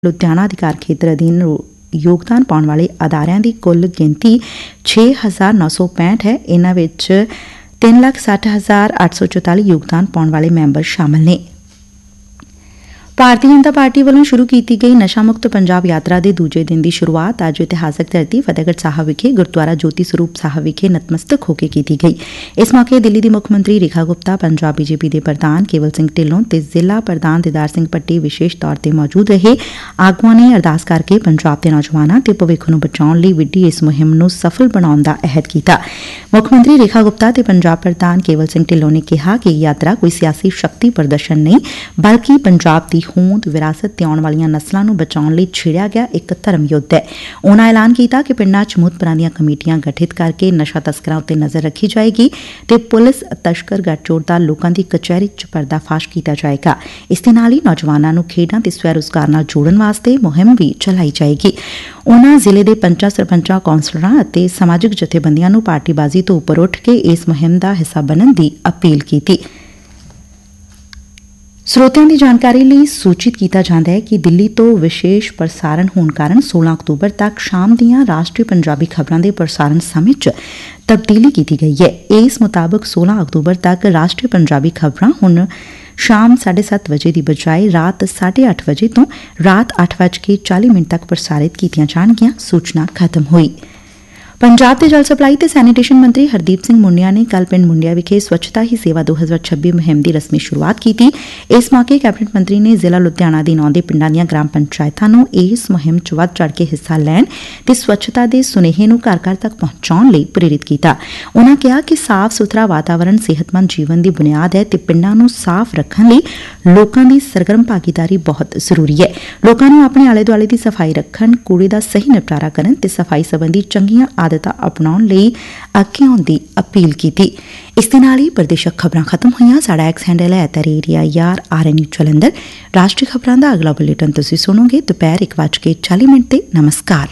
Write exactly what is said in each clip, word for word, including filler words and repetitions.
ਲੁਧਿਆਣਾ ਅਧਿਕਾਰ ਖੇਤਰ ਅਧੀਨ ਯੋਗਦਾਨ ਪਾਉਣ ਵਾਲੇ ਅਦਾਰਿਆਂ ਦੀ ਕੁੱਲ ਗਿਣਤੀ ਛੇ ਹਜ਼ਾਰ ਨੌ ਸੌ ਪੈਂਹਠ ਹੈ। ਇਨ੍ਹਾਂ ਵਿੱਚ ਤਿੰਨ ਲੱਖ ਸੱਠ ਹਜ਼ਾਰ ਅੱਠ ਸੌ ਚੁਤਾਲੀ ਯੋਗਦਾਨ ਪਾਉਣ ਵਾਲੇ ਮੈਂਬਰ ਸ਼ਾਮਲ ਨੇ। ਭਾਰਤੀ ਜਨਤਾ ਪਾਰਟੀ ਵੱਲੋਂ ਸ਼ੁਰੂ ਕੀਤੀ ਗਈ ਨਸ਼ਾ ਮੁਕਤ ਪੰਜਾਬ ਯਾਤਰਾ ਦੇ ਦੂਜੇ ਦਿਨ ਦੀ ਸ਼ੁਰੂਆਤ ਅੱਜ ਇਤਿਹਾਸਕ ਧਰਤੀ ਫਤਿਹਗੜ੍ਹ ਸਾਹਿਬ ਵਿਖੇ ਗੁਰਦੁਆਰਾ ਜੋਤੀ ਸਰੂਪ ਸਾਹਿਬ ਵਿਖੇ ਨਤਮਸਤਕ ਹੋ ਕੇ ਕੀਤੀ ਗਈ। ਇਸ ਮੌਕੇ ਦਿੱਲੀ ਦੀ ਮੁੱਖ ਮੰਤਰੀ ਰੇਖਾ ਗੁਪਤਾ, ਪੰਜਾਬ ਬੀਜੇਪੀ ਦੇ ਪ੍ਰਧਾਨ ਕੇਵਲ ਸਿੰਘ ਢਿੱਲੋਂ ਤੇ ਜ਼ਿਲ੍ਹਾ ਪ੍ਰਧਾਨ ਦੀਦਾਰ ਸਿੰਘ ਭੱਟੀ ਵਿਸ਼ੇਸ਼ ਤੌਰ ਤੇ ਮੌਜੂਦ ਰਹੇ। ਆਗੂਆਂ ਨੇ ਅਰਦਾਸ ਕਰਕੇ ਪੰਜਾਬ ਦੇ ਨੌਜਵਾਨਾਂ ਤੇ ਭਵਿੱਖ ਨੂੰ ਬਚਾਉਣ ਲਈ ਵਿੱਢੀ ਇਸ ਮੁਹਿੰਮ ਨੂੰ ਸਫਲ ਬਣਾਉਣ ਦਾ ਅਹਿਦ ਕੀਤਾ। ਮੁੱਖ ਮੰਤਰੀ ਰੇਖਾ ਗੁਪਤਾ ਤੇ ਪੰਜਾਬ ਪ੍ਰਧਾਨ ਕੇਵਲ ਸਿੰਘ ਢਿੱਲੋਂ ਨੇ ਕਿਹਾ ਕਿ ਇਹ ਯਾਤਰਾ ਕੋਈ ਸਿਆਸੀ ਸ਼ਕਤੀ ਪ੍ਰਦਰਸ਼ਨ ਨਹੀਂ, ਬਲਕਿ ਪੰਜਾਬ ਦੀ ਹੋਂਦ, ਵਿਰਾਸਤ ਤੇ ਆਉਣ ਵਾਲੀਆਂ ਨਸਲਾਂ ਨੂੰ ਬਚਾਉਣ ਲਈ ਛੇੜਿਆ ਗਿਆ ਇੱਕ ਧਰਮ ਯੁੱਧ ਹੈ। ਉਨ੍ਹਾਂ ਐਲਾਨ ਕੀਤਾ ਕਿ ਪਿੰਡਾਂ ਚ ਮੁਤਬਰਾਂ ਦੀਆਂ ਕਮੇਟੀਆਂ ਗਠਿਤ ਕਰਕੇ ਨਸ਼ਾ ਤਸਕਰਾਂ ਉੱਤੇ ਨਜ਼ਰ ਰੱਖੀ ਜਾਏਗੀ ਤੇ ਪੁਲਿਸ ਤਸਕਰ ਗੱਠਜੋੜ ਦਾ ਲੋਕਾਂ ਦੀ ਕਚਹਿਰੀ ਚ ਪਰਦਾਫਾਸ਼ ਕੀਤਾ ਜਾਏਗਾ। ਇਸ ਦੇ ਨਾਲ ਹੀ ਨੌਜਵਾਨਾਂ ਨੂੰ ਖੇਡਾਂ ਤੇ ਸਵੈ ਰੁਜ਼ਗਾਰ ਨਾਲ ਜੋੜਨ ਵਾਸਤੇ ਮੁਹਿੰਮ ਵੀ ਚਲਾਈ ਜਾਏਗੀ। ਉਨ੍ਹਾਂ ਜ਼ਿਲ੍ਹੇ ਦੇ ਪੰਚਾਂ, ਸਰਪੰਚਾਂ, ਕੌਂਸਲਰਾਂ ਅਤੇ ਸਮਾਜਿਕ ਜਥੇਬੰਦੀਆਂ ਨੂੰ ਪਾਰਟੀਬਾਜ਼ੀ ਤੋਂ ਉੱਪਰ ਉੱਠ ਕੇ ਇਸ ਮੁਹਿੰਮ ਦਾ ਹਿੱਸਾ ਬਣਨ ਦੀ ਅਪੀਲ ਕੀਤੀ। ਸਰੋਤਿਆਂ ਦੀ ਜਾਣਕਾਰੀ ਲਈ ਸੂਚਿਤ ਕੀਤਾ ਜਾਂਦਾ ਹੈ ਕਿ ਦਿੱਲੀ ਤੋਂ ਵਿਸ਼ੇਸ਼ ਪ੍ਰਸਾਰਣ ਹੋਣ ਕਾਰਨ ਸੋਲਾਂ ਅਕਤੂਬਰ ਤੱਕ ਸ਼ਾਮ ਦੀਆਂ ਰਾਸ਼ਟਰੀ ਪੰਜਾਬੀ ਖ਼ਬਰਾਂ ਦੇ ਪ੍ਰਸਾਰਣ ਸਮੇਂ 'ਚ ਤਬਦੀਲੀ ਕੀਤੀ ਗਈ ਹੈ। ਇਸ ਮੁਤਾਬਕ ਸੋਲਾਂ ਅਕਤੂਬਰ ਤੱਕ ਰਾਸ਼ਟਰੀ ਪੰਜਾਬੀ ਖ਼ਬਰਾਂ ਹੁਣ ਸ਼ਾਮ ਸਾਢੇ ਸੱਤ ਵਜੇ ਦੀ ਬਜਾਏ ਰਾਤ ਸਾਢੇ ਅੱਠ ਵਜੇ ਤੋਂ ਰਾਤ ਅੱਠ ਵੱਜ ਕੇ ਚਾਲੀ ਮਿੰਟ ਤੱਕ ਪ੍ਰਸਾਰਿਤ ਕੀਤੀਆਂ ਜਾਣਗੀਆਂ। ਸੂਚਨਾ ਖਤਮ ਹੋਈ। ਪੰਜਾਬ ਦੇ ਜਲ ਸਪਲਾਈ ਤੇ ਸੈਨੀਟੇਸ਼ਨ ਮੰਤਰੀ ਹਰਦੀਪ ਸਿੰਘ ਮੁੰਡਿਆ ਨੇ ਕੱਲ੍ਹ ਪਿੰਡ ਮੁੰਡਿਆ ਵਿਖੇ ਸਵੱਛਤਾ ਹੀ ਸੇਵਾ ਦੋ ਹਜ਼ਾਰ ਛੱਬੀ ਮੁਹਿੰਮ ਦੀ ਰਸਮੀ ਸ਼ੁਰੂਆਤ ਕੀਤੀ। ਇਸ ਮੌਕੇ ਕੈਬਨਿਟ ਮੰਤਰੀ ਨੇ ਜ਼ਿਲ੍ਹਾ ਲੁਧਿਆਣਾ ਦੇ ਆਉਂਦੇ ਪਿੰਡਾਂ ਦੀਆਂ ਗ੍ਰਾਮ ਪੰਚਾਇਤਾਂ ਨੂੰ ਇਸ ਮੁਹਿੰਮ 'ਚ ਵੱਧ ਚੜ੍ਹ ਕੇ ਹਿੱਸਾ ਲੈਣ ਤੇ ਸਵੱਛਤਾ ਦੇ ਸੁਨੇਹੇ ਨੂੰ ਘਰ ਘਰ ਤੱਕ ਪਹੁੰਚਾਉਣ ਲਈ ਪ੍ਰੇਰਿਤ ਕੀਤਾ। ਉਨ੍ਹਾਂ ਕਿਹਾ ਕਿ ਸਾਫ਼ ਸੁਥਰਾ ਵਾਤਾਵਰਣ ਸਿਹਤਮੰਦ ਜੀਵਨ ਦੀ ਬੁਨਿਆਦ ਹੈ ਤੇ ਪਿੰਡਾਂ ਨੂੰ ਸਾਫ਼ ਰੱਖਣ ਲਈ ਲੋਕਾਂ ਦੀ ਸਰਗਰਮ ਭਾਗੀਦਾਰੀ ਬਹੁਤ ਜ਼ਰੂਰੀ ਹੈ। ਲੋਕਾਂ ਨੂੰ ਆਪਣੇ ਆਲੇ ਦੁਆਲੇ ਦੀ ਸਫ਼ਾਈ ਰੱਖਣ, ਕੂੜੇ ਦਾ ਸਹੀ ਨਿਪਟਾਰਾ ਕਰਨ ਤੇ ਸਫ਼ਾਈ ਸੰਬੰਧੀ ਚੰਗੀਆਂ ਆਦਤਾਂ ਅਪਣਾਉਣ ਲਈ ਅੱਗੇ ਆਉਣ ਦੀ ਅਪੀਲ ਕੀਤੀ। ਇਸ ਦੇ ਨਾਲ ਹੀ ਪ੍ਰਦੇਸ਼ਕ ਖਬਰਾਂ ਖਤਮ ਹੋਈਆਂ। ਸਾਡਾ ਐਕਸ ਹੈਂਡਲ ਹੈ ਐਟ ਏਰੀਆ ਯਾਰ ਆਰ ਐਨ ਯੂ ਜਲੰਧਰ। ਰਾਸ਼ਟਰੀ ਖਬਰਾਂ ਦਾ ਅਗਲਾ ਬੁਲੇਟਿਨ ਤੁਸੀਂ ਸੁਣੋਗੇ ਦੁਪਹਿਰ ਇੱਕ ਵੱਜ ਕੇ ਚਾਲੀ ਮਿੰਟ ਤੇ। ਨਮਸਕਾਰ।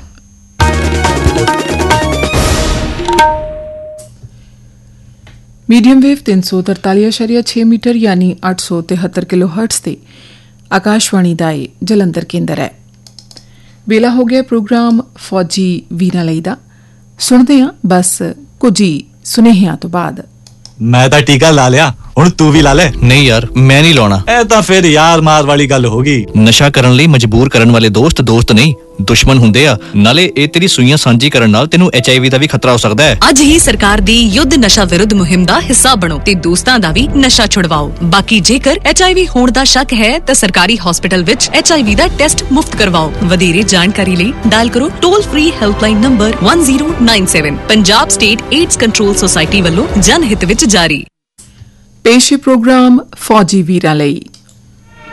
ਮੀਡੀਅਮ ਵੇਵ ਤਿੰਨ ਸੌ ਤਰਤਾਲੀ ਅਸ਼ਾਰੀਆ ਛੇ ਮੀਟਰ ਯਾਨੀ ਅੱਠ ਸੌ ਤਿਹੱਤਰ ਕਿਲੋ ਹਰਟਜ਼ ਤੇ ਆਕਾਸ਼ਵਾਣੀ ਦਾ ਇਹ ਜਲੰਧਰ ਕੇਂਦਰ ਹੈ। ਵੇਲਾ ਹੋ ਗਿਆ ਪ੍ਰੋਗਰਾਮ ਫੌਜੀ ਵੀਰਾਂ ਲਈ ਦਾ। ਸੁਣਦੇ ਹਾਂ ਬਸ ਕੁਝ ਹੀ ਸੁਨੇਹਿਆਂ ਤੋਂ ਬਾਅਦ। ਮੈਂ ਤਾਂ ਟੀਕਾ ਲਾ ਲਿਆ, ਹੁਣ ਤੂੰ ਵੀ ਲਾ ਲੈ। ਨਹੀਂ ਯਾਰ, ਮੈਂ ਨਹੀਂ ਲਾਉਣਾ। ਇਹ ਤਾਂ ਫਿਰ ਯਾਰ ਮਾਰ ਵਾਲੀ ਗੱਲ ਹੋ ਗਈ। ਨਸ਼ਾ ਕਰਨ ਲਈ ਮਜਬੂਰ ਕਰਨ ਵਾਲੇ ਦੋਸਤ ਦੋਸਤ ਨਹੀਂ, ਦੁਸ਼ਮਣ ਹੁੰਦੇ ਆ। ਨਾਲੇ ਇਹ ਤੇਰੀ ਸੂਈਆਂ ਸਾਂਝੀ ਕਰਨ ਨਾਲ ਤੈਨੂੰ ਐਚ ਆਈ ਵੀ ਦਾ ਵੀ ਖਤਰਾ ਹੋ ਸਕਦਾ ਹੈ। ਅੱਜ ਹੀ ਸਰਕਾਰ ਦੀ ਯੁੱਧ ਨਸ਼ਾ ਵਿਰੁੱਧ ਮੁਹਿੰਮ ਦਾ ਹਿੱਸਾ ਬਣੋ ਤੇ ਦੋਸਤਾਂ ਦਾ ਵੀ ਨਸ਼ਾ ਛੁਡਵਾਓ। ਬਾਕੀ ਜੇਕਰ ਐਚ ਆਈ ਵੀ ਹੋਣ ਦਾ ਸ਼ੱਕ ਹੈ ਤਾਂ ਸਰਕਾਰੀ ਹਸਪਤਾਲ ਵਿੱਚ H I we the test ਮੁਫਤ ਕਰਵਾਓ। ਵਧੇਰੇ ਜਾਣਕਾਰੀ ਲਈ ਡਾਇਲ ਕਰੋ ਟੋਲ ਫ੍ਰੀ ਹੈਲਪਲਾਈਨ ਨੰਬਰ ਇੱਕ ਜ਼ੀਰੋ ਨੌਂ ਸੱਤ। Punjab state AIDS control society ਵੱਲੋਂ ਜਨ ਹਿੱਤ ਵਿੱਚ ਜਾਰੀ। ਪੇਸ਼ੇ ਪ੍ਰੋਗਰਾਮ ਫੌਜੀ ਵੀਰਾਂ ਲਈ।